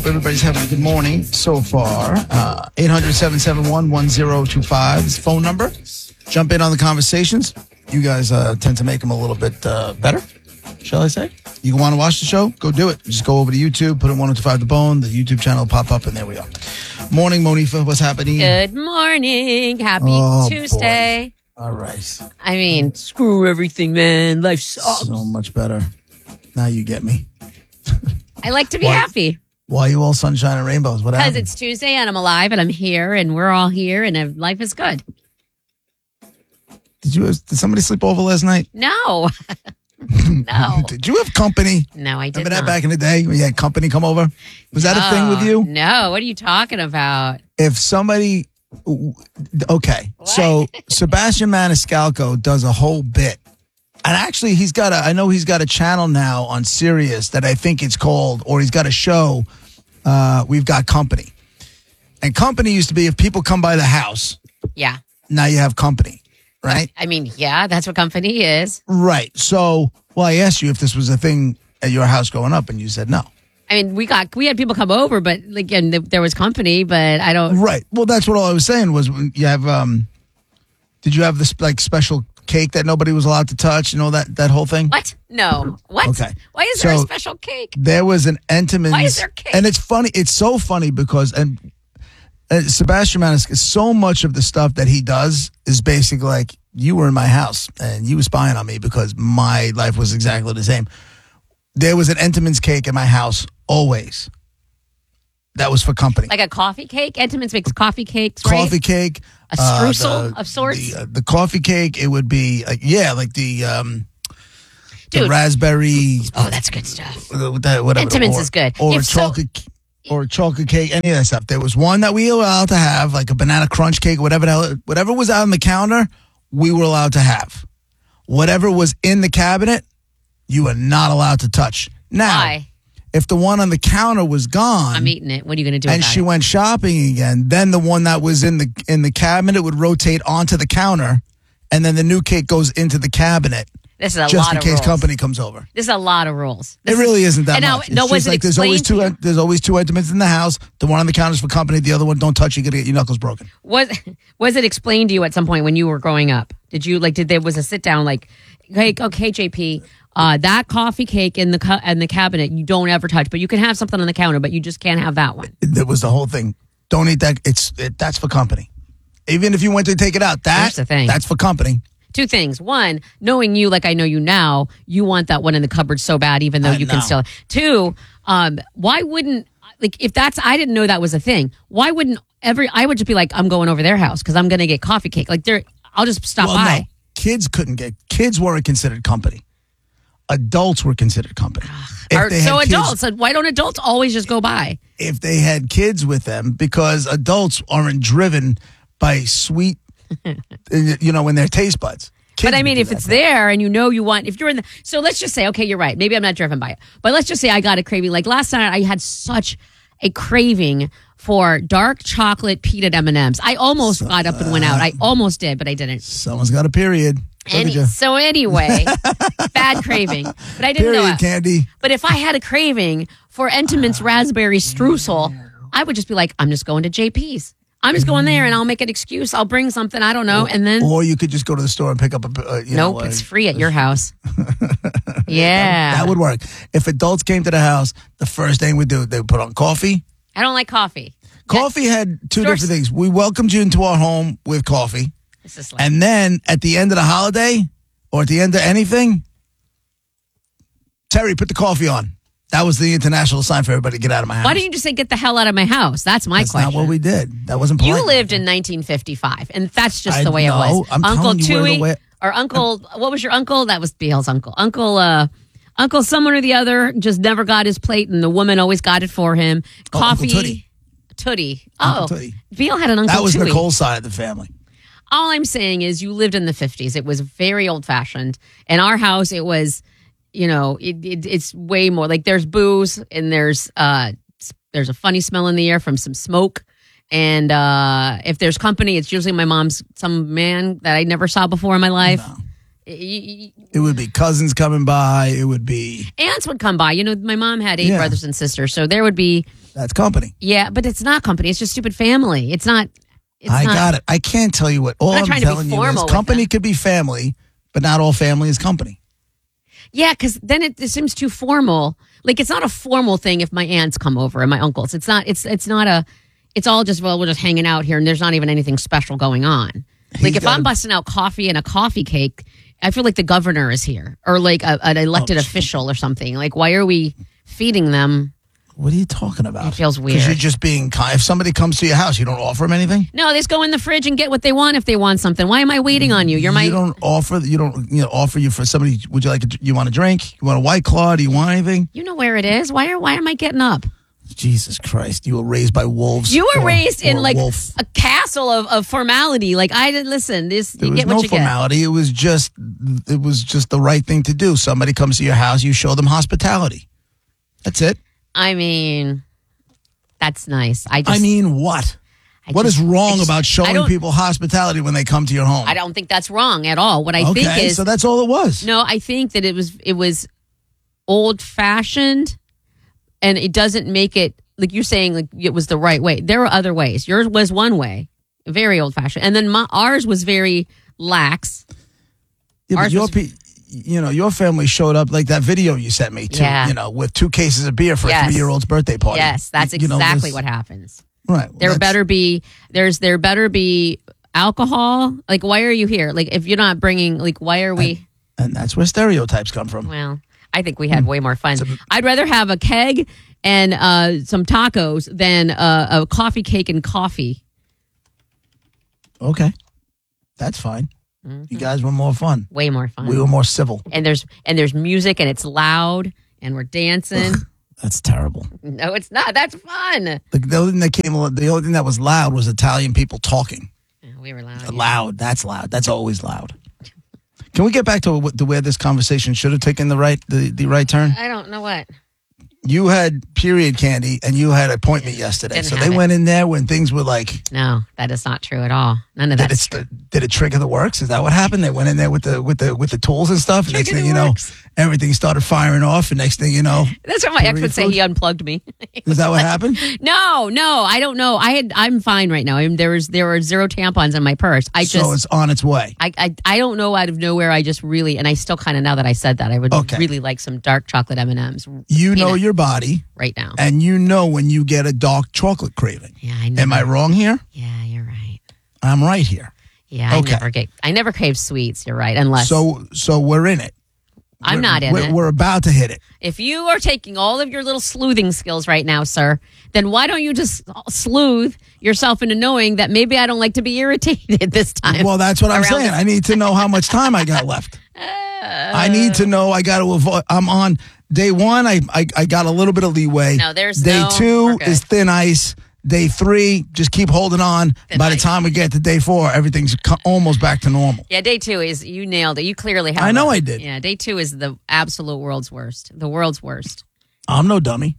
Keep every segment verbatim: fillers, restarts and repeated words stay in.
Everybody's having a good morning so far. Uh, eight hundred, seven seven one, one zero two five is the phone number. Jump in on the conversations. You guys uh, tend to make them a little bit uh, better, shall I say? You want to watch the show? Go do it. Just go over to YouTube, put in one oh two five The Bone. The YouTube channel will pop up, and there we are. Morning, Monifa. What's happening? Good morning. Happy Oh, Tuesday. boy. All right. I mean, screw everything, man. Life sucks. So much better. Now you get me. I like to be Why- happy Why are you all sunshine and rainbows? What because happened? it's Tuesday and I'm alive and I'm here and we're all here and uh, life is good. Did you? Did somebody sleep over last night? No. no. Did you have company? No, I did Remember that not. back in the day when you had company come over? Was that a thing with you? No. What are you talking about? If somebody, okay, so Sebastian Maniscalco does a whole bit, and actually he's got a, I know he's got a channel now on Sirius that I think it's called, or he's got a show, uh, We've Got Company. And company used to be if people come by the house, Yeah. now you have company, right? I mean, yeah, that's what company is. Right. So, well, I asked you if this was a thing at your house growing up, and you said no. I mean, we got we had people come over, but again, th- there was company, but I don't. Right. Well, that's what all I was saying was when you have, um, did you have this like special cake that nobody was allowed to touch, you know, that, that whole thing? What? No. What? Okay. Why is there a So- special cake? There was an Entenmann's. Why is there cake? And it's funny. It's so funny because, and uh, Sebastian Maniscalco, so much of the stuff that he does is basically like, you were in my house and you were spying on me because my life was exactly the same. There was an Entenmann's cake in my house always. That was for company. Like a coffee cake? Entenmann's makes coffee cakes, right? Coffee cake. A uh, streusel the- of sorts? The, uh, the coffee cake, it would be, like, yeah, like the um, the Dude. raspberry. Oh, that's good stuff. uh, that- whatever. Entenmann's or, is good. Or a If so- chocolate or a chocolate cake, any of that stuff. There was one that we were allowed to have, like a banana crunch cake, whatever the hell, whatever was out on the counter, we were allowed to have. Whatever was in the cabinet, you were not allowed to touch. Now, Why? if the one on the counter was gone, I'm eating it. What are you going to do and about she it? went shopping again, then the one that was in the in the cabinet would rotate onto the counter, and then the new cake goes into the cabinet This is a just lot in of case rules. company comes over. This is a lot of rules. This It really is, isn't that and now, much. No, It's was just it like there's always two. explained to you? There's always two intimates in the house. The one on the counter is for company. The other one, don't touch. You're gonna get your knuckles broken. Was was it explained to you at some point when you were growing up? Did you like? Did there was a sit down like, hey, okay, J P, uh, that coffee cake in the cu- in the cabinet you don't ever touch, but you can have something on the counter, but you just can't have that one. That was the whole thing. Don't eat that. It's it, that's for company. Even if you went to take it out, that Here's the thing. that's for company. Two things. One, knowing you like I know you now, you want that one in the cupboard so bad, even though I you can know. still. Two, um, why wouldn't like if that's I didn't know that was a thing. Why wouldn't every I would just be like I'm going over their house because I'm going to get coffee cake. Like there, I'll just stop Well, by. no, kids couldn't get. Kids weren't considered company. Adults were considered company. If Or, they so had kids- adults, uh, why don't adults always just go by? if they had kids with them, because adults aren't driven by sweet, you know, in their taste buds. Kids But I would mean, do if that it's crap. there and you know you want, if you're in the, so let's just say, okay, you're right. Maybe I'm not driven by it, but let's just say I got a craving. Like last night, I had such a craving for dark chocolate peanut M and M's. I almost got up and went out. I almost did, but I didn't. Someone's got a period. Look Any, at you. so anyway, bad craving. But I didn't Period, know it. candy. But if I had a craving for Entenmann's raspberry streusel, I would just be like, I'm just going to J P's. I'm just going there and I'll make an excuse. I'll bring something. I don't know. And then, Or you could just go to the store and pick up a. Uh, you nope, know, it's uh, free at your house. Yeah. That would work. If adults came to the house, the first thing we do, they would put on coffee. I don't like coffee. Coffee had two Stores- different things. We welcomed you into our home with coffee. This is like, And then at the end of the holiday or at the end of anything, Terry, put the coffee on. That was the international sign for everybody to get out of my house. why don't you just say, get the hell out of my house? That's my That's question. not what we did. That wasn't polite. You lived in nineteen fifty-five, and that's just I the way know. it was. I'm Uncle telling you where the Tui, way- or Uncle, what was your uncle? That was Beale's uncle. Uncle, uh, Uncle someone or the other just never got his plate, and the woman always got it for him. Oh, Coffee. Uncle Tootie. Tootie. Uncle Oh, Tootie. Beale had an Uncle That was Tootie. Nicole's side of the family. All I'm saying is you lived in the fifties. It was very old fashioned. In our house, it was, you know, it, it, it's way more like there's booze and there's uh there's a funny smell in the air from some smoke. And uh, if there's company, it's usually my mom's some man that I never saw before in my life. No. Y- y- It would be cousins coming by. It would be Aunts would come by. You know, my mom had eight Yeah. brothers and sisters, so there would be That's company. Yeah, but it's not company. It's just stupid family. It's not. It's I not, got it. I can't tell you what. All I'm not I'm, trying to be telling you formal is with company them. could be family, but not all family is company. Yeah, because then it, it seems too formal. Like it's not a formal thing if my aunts come over and my uncles. It's not. It's it's not a. It's all just well, we're just hanging out here, and there's not even anything special going on. Like He's if I'm gotta- busting out coffee and a coffee cake, I feel like the governor is here or like a, an elected Oh, official or something. Like why are we feeding them? What are you talking about? It feels Because weird. you're just being kind. If somebody comes to your house, you don't offer them anything. No, they just go in the fridge and get what they want if they want something. Why am I waiting on you? You're my. You don't offer. You don't. You know, offer you for somebody. Would you like? A, you want a drink? You want a White Claw? Do you want anything? You know where it is. Why are Why am I getting up? Jesus Christ! You were raised by wolves. You were or- raised or in a like wolf. a castle of, of formality. Like I didn't listen. This There you was get what no you formality. It was just. It was just the right thing to do. Somebody comes to your house, you show them hospitality. That's it. get. I mean, that's nice. I just. I mean, what? I What just- is I wrong just- about I showing don't- people hospitality when they come to your home? I don't think that's wrong at all. What I okay, think is so that's all it was. no. I think that it was it was old fashioned, and it doesn't make it like you're saying like it was the right way. There are other ways. Yours was one way, very old fashioned, and then my, ours was very lax. Yeah, but Ours your was- pe- you know, your family showed up like that video you sent me to, Yeah. you know, with two cases of beer for Yes. a three-year-old's birthday party. Yes, that's You know, exactly this- what happens. Right. well, There that's- better be there's there better be alcohol. Like why are you here? Like if you're not bringing like why are we? And that's where stereotypes come from. Well, I think we Hmm. had way more fun. I'd rather have a keg and uh, some tacos than uh, a coffee cake and coffee. Okay. That's fine. You guys were more fun. Way more fun. We were more civil. and there's and there's music and it's loud and we're dancing. That's terrible. No, it's not. That's fun. The, the only thing that came, the only thing that was loud was Italian people talking. Yeah, we were loud. yeah. Loud. That's loud. That's always loud. Can we get back to, what- to where this conversation should have taken the right the, the right turn? I don't know what. You had period candy and you had appointment yesterday. Didn't So have they it. went in there when things were like, No, that is not true at all. None of did that's it, true. did it trigger the works? Is that what happened? They went in there with the with the with the tools and stuff. And next Trigger thing the you know, works. everything started firing off. And next thing you know, That's what my ex Period would say. food? He unplugged me. is that what happened? No, no, I don't know. I had. I'm fine right now. I mean, there was there were zero tampons in my purse. I just. So it's on its way. I, I I don't know out of nowhere. I just really, and I still kind of now that I said that, I would Okay. really like some dark chocolate M and M's You know peanut. your body, right now. and you know when you get a dark chocolate craving. Yeah, I never. Am I wrong here? Yeah, you're right. I'm right here. Yeah, Okay. I never get. I never crave sweets. You're right. Unless So so we're in it. I'm We're- not in we're, it. We're about to hit it. If you are taking all of your little sleuthing skills right now, sir, then why don't you just sleuth yourself into knowing that maybe I don't like to be irritated this time? Well, that's what I'm around saying. this- I need to know how much time I got left. I need to know. I got to avoid. I'm on day one. I, I I got a little bit of leeway. No, there's day no- two we're good. is thin ice. Day three, just keep holding on. Thin By the ice. time we get to day four, everything's co- almost back to normal. Yeah, day two is you nailed it. You clearly have. I know a- I did. Yeah, day two is the absolute world's worst. The world's worst. I'm no dummy.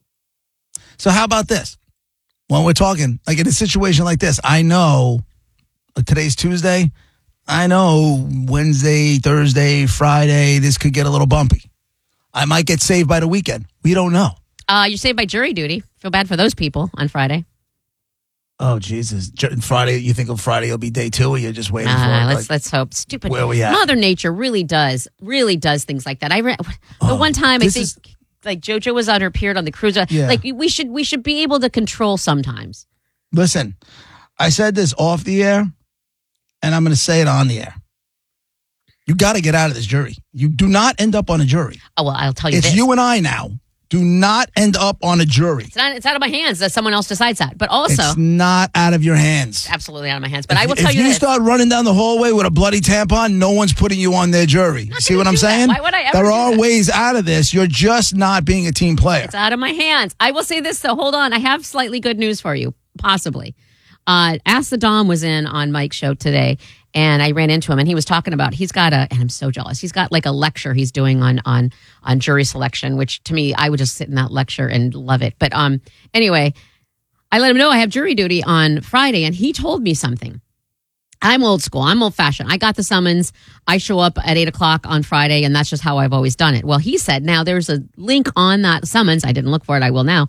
So how about this? When we're talking, like in a situation like this, I know like today's Tuesday. I know Wednesday, Thursday, Friday, this could get a little bumpy. I might get saved by the weekend. We don't know. Uh, you're saved by jury duty. Feel bad for those people on Friday. Oh Jesus! J- Friday, you think of Friday will be day two, or you're just waiting for Uh, it? let's Like, let's hope. Stupid. where we at? Mother Nature really does, really does things like that. I re- the Oh, one time I this think is- like JoJo was on her period on the cruise. uh, Yeah. Like we should we should be able to control sometimes. listen, I said this off the air, and I'm going to say it on the air. You got to get out of this jury. You do not end up on a jury. Oh well, I'll tell you It's this. you and I now. Do not end up on a jury. It's not. It's out of my hands that someone else decides that. But also, It's not out of your hands. absolutely out of my hands. But I If- will tell if you you this. start running down the hallway with a bloody tampon, no one's putting you on their jury. See gonna what I'm do that. saying? Why would I ever there do are that? ways out of this. You're just not being a team player. It's out of my hands. I will say this though. Hold on. I have slightly good news for you. Possibly. Uh, Ask the Dom was in on Mike's show today, and I ran into him, and he was talking about he's got a, and I'm so jealous. He's got like a lecture he's doing on on on jury selection, which to me I would just sit in that lecture and love it. But um, anyway, I let him know I have jury duty on Friday, and he told me something. I'm old school. I'm old fashioned. I got the summons. I show up at eight o'clock on Friday, and that's just how I've always done it. Well, he said now there's a link on that summons. I didn't look for it. I will now.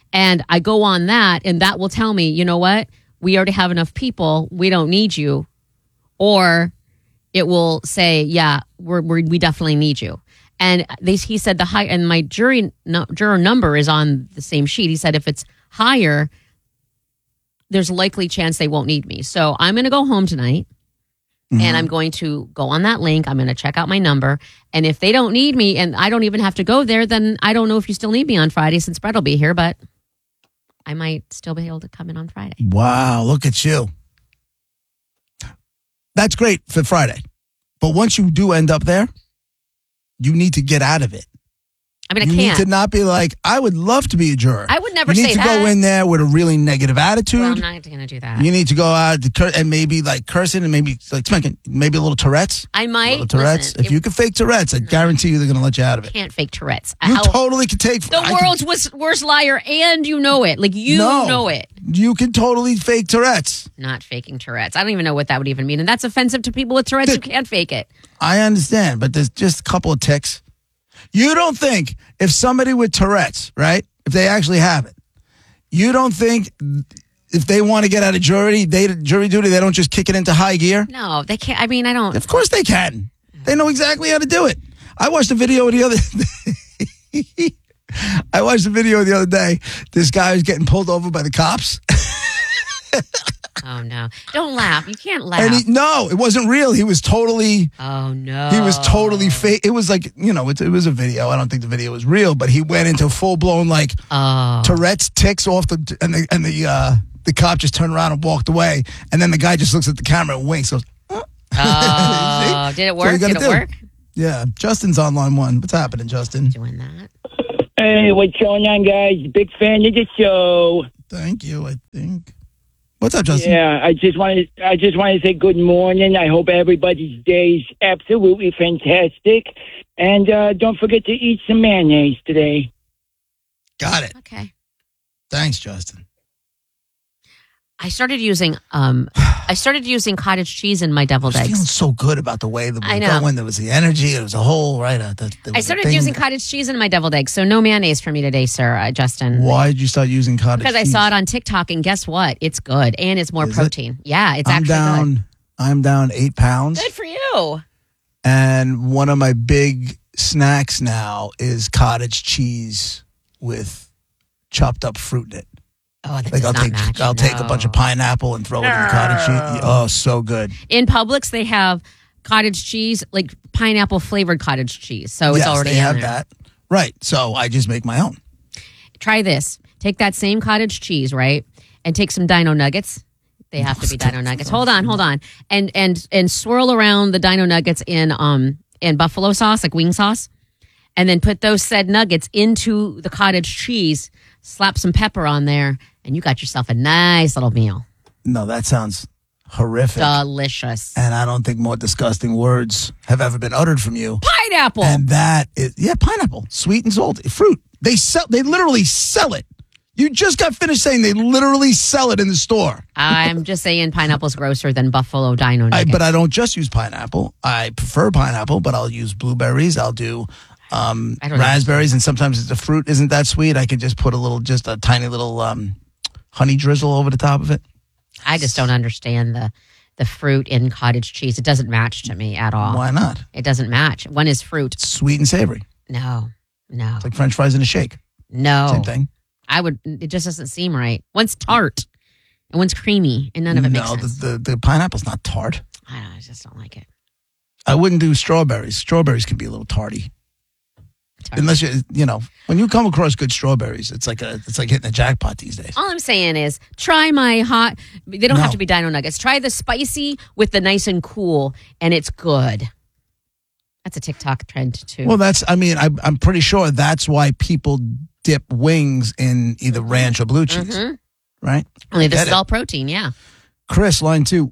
And I go on that, and that will tell me, you know what? We already have enough people. We don't need you. Or it will say, yeah, we're, we're, we definitely need you. And they, he said the high, and my jury no, juror number is on the same sheet. He said if it's higher, there's a likely chance they won't need me. So I'm going to go home tonight, mm-hmm. and I'm going to go on that link. I'm going to check out my number. And if they don't need me and I don't even have to go there, then I don't know if you still need me on Friday since Brett will be here, but I might still be able to come in on Friday. Wow, look at you. That's great for Friday. But once you do end up there, you need to get out of it. I mean, I you can't. need to not be like, I would love to be a juror. I would never say that. You need to that. Go in there with a really negative attitude. Well, I'm not going to do that. You need to go out and maybe like cursing and maybe like smacking, maybe a little Tourette's. I might. A little Tourette's. Listen, if it, you can fake Tourette's, I guarantee you they're going to let you out of it. Can't fake Tourette's. You How, totally can take. The I world's can, worst liar, and you know it. Like, you no, know it. You can totally fake Tourette's. Not faking Tourette's. I don't even know what that would even mean. And that's offensive to people with Tourette's who can't fake it. I understand, but there's just a couple of ticks. You don't think if somebody with Tourette's, right, if they actually have it, you don't think if they want to get out of jury, they jury duty, they don't just kick it into high gear? No, they can't. I mean, I don't. Of course they can. They know exactly how to do it. I watched a video the other day. I watched a video the other day. This guy was getting pulled over by the cops. Oh, no. Don't laugh. You can't laugh. And he, no, it wasn't real. He was totally... Oh, no. He was totally fake. It was like, you know, it, it was a video. I don't think the video was real, but he went into full-blown, like, oh. Tourette's ticks off the... And the and the, uh, the cop just turned around and walked away. And then the guy just looks at the camera and winks. Goes, oh. Oh, did it work? Did it do. work? Yeah. Justin's on line one. What's happening, Justin? Doing that. Hey, what's going on, guys? Big fan of the show. Thank you, I think. What's up, Justin? Yeah, I just wanted I just wanted to say good morning. I hope everybody's day is absolutely fantastic. And uh, don't forget to eat some mayonnaise today. Got it. Okay. Thanks, Justin. I started using um I started using cottage cheese in my deviled I was eggs. feeling so good about the way that we I were know. going. There was the energy. It was a whole, right? Uh, the, I started using cottage cheese in my deviled eggs, so no mayonnaise for me today, sir, uh, Justin. Why did you start using cottage cheese? Because I saw it on TikTok, and guess what? It's good, and it's more Is protein. It? Yeah, it's I'm actually down, good. I'm down eight pounds. Good for you. And one of my big snacks now is cottage cheese with chopped up fruit in it. Oh, that Like does I'll not take match. I'll take a No. bunch of pineapple and throw it in the cottage cheese. Oh, so good. In Publix, they have cottage cheese, like pineapple flavored cottage cheese. So it's yes, already they in have there. that. Right. So I just make my own. Try this. Take that same cottage cheese, right? And take some dino nuggets. They have to be dino nuggets. Hold on, hold on. And and and swirl around the dino nuggets in um in buffalo sauce, like wing sauce. And then put those said nuggets into the cottage cheese, slap some pepper on there, and you got yourself a nice little meal. No, that sounds horrific. Delicious. And I don't think more disgusting words have ever been uttered from you. Pineapple. And that is, yeah, pineapple, sweet and salty, fruit. They sell, they literally sell it. You just got finished saying they literally sell it in the store. I'm just saying pineapple's grosser than buffalo dino I, nuggets. but I don't just use pineapple. I prefer pineapple, but I'll use blueberries. I'll do um, I don't know. raspberries, and sometimes if the fruit isn't that sweet, I could just put a little, just a tiny little um, honey drizzle over the top of it. I just don't understand the the fruit in cottage cheese. It doesn't match to me at all. Why not? It doesn't match. One is fruit. It's sweet and savory. No, no, It's like French fries in a shake. no. Same thing. I would. It just doesn't seem right. One's tart and one's creamy, and none of it makes no, sense. the, the, the pineapple's not tart. I, don't, I just don't like it. I wouldn't do strawberries. Strawberries can be a little tarty. Tart. Unless you, you know, when you come across good strawberries, it's like a, it's like hitting a jackpot these days. All I'm saying is, try my hot. They don't No. have to be dino nuggets. Try the spicy with the nice and cool, and it's good. That's a TikTok trend too. Well, that's, I mean, I, I'm pretty sure that's why people dip wings in either ranch or blue cheese, Mhm. right? Only this Get is it. all protein. Yeah. Chris, line two.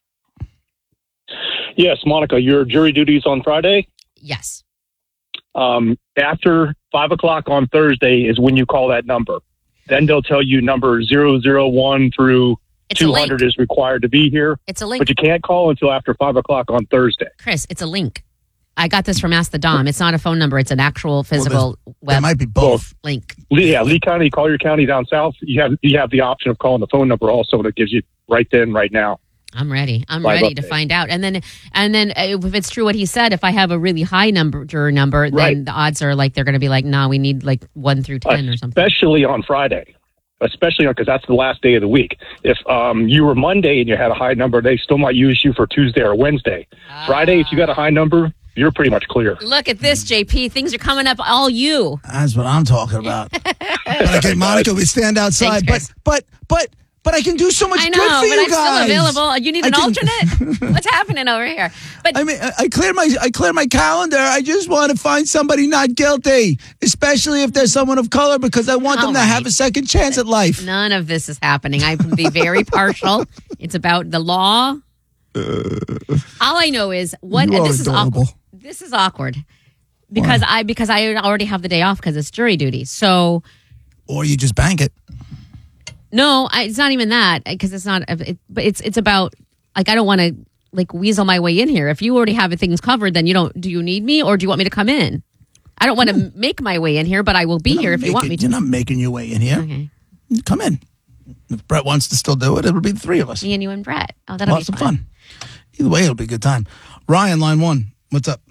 Yes, Monica, your jury duty's on Friday. Yes. Um, after five o'clock on Thursday is when you call that number. Then they'll tell you number zero zero one through It's a two link. hundred is required to be here, It's a link, but you can't call until after five o'clock on Thursday. Chris. It's a link. I got this from Ask the Dom. It's not a phone number. It's an actual physical There web might be both. link. Lee, yeah, Lee County, call your county down south. You have you have the option of calling the phone number also that gives you right then, right now. I'm ready. I'm Live ready to update. find out. And then, and then, uh, if it's true what he said, if I have a really high number number, then Right. the odds are like they're going to be like, nah, we need like one through ten or something. Especially on Friday. Especially because that's the last day of the week. If um, you were Monday and you had a high number, they still might use you for Tuesday or Wednesday. Friday, if you got a high number, you're pretty much clear. Look at this, J P. Things are coming up all you. That's what I'm talking about. But okay, Monica, we stand outside, Thanks, but but but but I can do so much I know, good for but you I'm guys. still available. You need I an can- alternate? What's happening over here? But I mean, I I cleared my I cleared my calendar. I just want to find somebody not guilty, especially if there's someone of color, because I want All them to right. have a second chance at life. none of this is happening. I can be very partial. It's about the law. All I know is what You are this is adorable. awkward. This is awkward because I because I already have the day off because it's jury duty. So Or you just bank it. no, I, it's not even that because it's not. It, but it's it's about like I don't want to like weasel my way in here. If you already have things covered, then you don't. Do you need me or do you want me to come in? I don't want to make my way in here, but I will be here if you want me to. You're not making your way in here. Okay, Come in. If Brett wants to still do it, it'll be the three of us. me and you and Brett. Oh, that'll Lots be of fun. fun. Either way, it'll be a good time. Ryan, line one. What's up?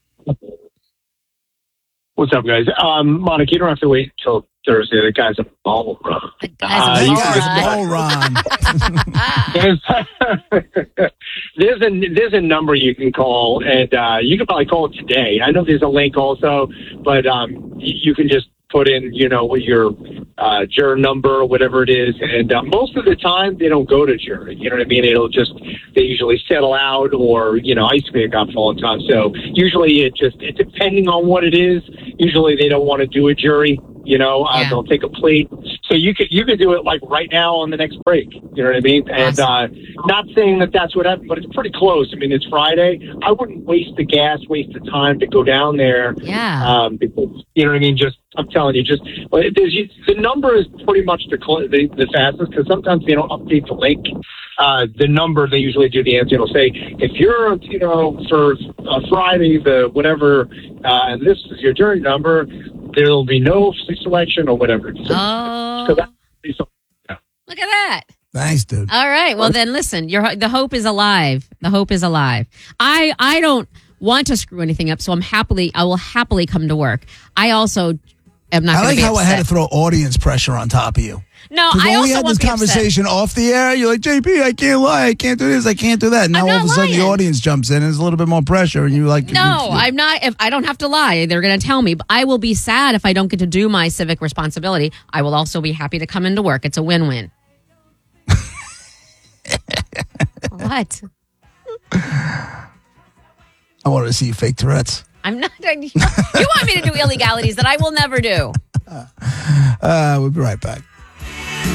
What's up, guys? Um, Monica, you don't have to wait until Thursday. The guy's a ball run. The guy's Uh, a you ball guys- run. All Ron. There's, there's a there's a number you can call, and uh, you can probably call it today. I know there's a link also, but um, you, you can just put in, you know, what your uh, juror number or whatever it is, and uh, most of the time they don't go to jury. You know what I mean? It'll just they usually settle out, or you know, I used to be a cop for a long time, so usually it just it, depending on what it is. Usually they don't want to do a jury. You know, uh, Yeah. they'll take a plea. So you could you could do it like right now on the next break. You know what I mean? And uh, not saying that that's what happened, but it's pretty close. I mean, it's Friday. I wouldn't waste the gas, waste the time to go down there. Yeah. Um, because, you know what I mean? Just I'm telling you, just well, there's the number is pretty much the cl- the, the fastest because sometimes they don't update the link. Uh, the number they usually do the answer. It'll say if you're you know for uh, Friday the whatever uh, and this is your jury number. There'll be no selection or whatever. So, Oh, so that, so, look at that. Thanks, dude. All right. Well, then listen. Your the hope is alive. The hope is alive. I I don't want to screw anything up, so I'm happily I will happily come to work. I also am not. I gonna like be how I had to upset. throw audience pressure on top of you. No, Because I when we also had won't this be upset. conversation off the air, you're like, J P, I can't lie. I can't do this. I can't do that. Now I'm all not of a sudden the lying. audience jumps in and there's a little bit more pressure. And you're like, No, you- I'm not. If I don't have to lie, they're going to tell me. But I will be sad if I don't get to do my civic responsibility. I will also be happy to come into work. It's a win-win. What? I wanted to see you fake Tourette's. I'm not. You want me to do illegalities that I will never do? Uh, we'll be right back.